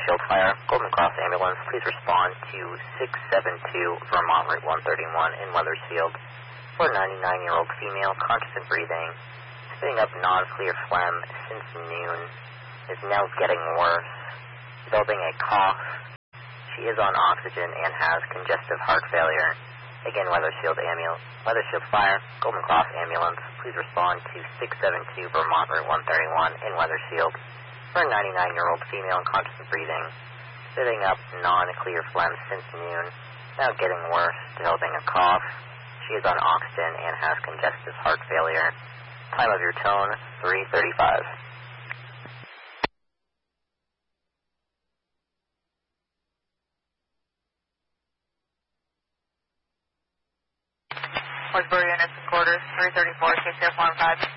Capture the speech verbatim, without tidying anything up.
Weathersfield Fire, Golden Cross Ambulance, please respond to six seven two Vermont Route one thirty-one in Weathersfield for a ninety-nine-year-old female, conscious and breathing, spitting up non-clear phlegm since noon, is now getting worse, developing a cough. She is on oxygen and has congestive heart failure. Again, Weathersfield Ambulance, Weathersfield Fire, Golden Cross Ambulance, please respond to six seven two Vermont Route one thirty-one in Weathersfield for a ninety-nine-year-old female, conscious and breathing, spitting up non-clear phlegm since noon, now getting worse, developing a cough. She is on oxygen and has congestive heart failure. Time of your tone, three thirty-five. Westbury units and quarters, three thirty-four, K C F one five.